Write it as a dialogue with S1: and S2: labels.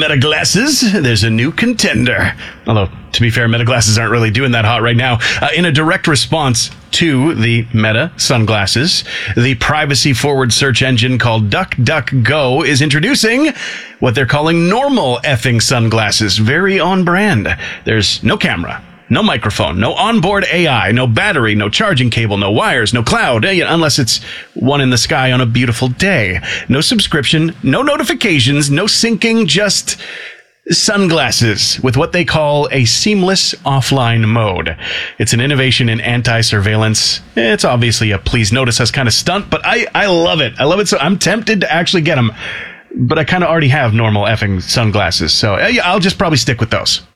S1: Meta glasses, there's a new contender. Although, to be fair, Meta glasses aren't really doing that hot right now. In a direct response to the Meta sunglasses, the privacy-forward search engine called DuckDuckGo is introducing what they're calling normal effing sunglasses. Very on brand. There's no camera, no microphone, no onboard AI, no battery, no charging cable, no wires, no cloud, unless it's one in the sky on a beautiful day. No subscription, no notifications, no syncing, just sunglasses with what they call a seamless offline mode. It's an innovation in anti-surveillance. It's obviously a please notice us kind of stunt, but I love it. I love it. So I'm tempted to actually get them, but I kind of already have normal effing sunglasses. So I'll just probably stick with those.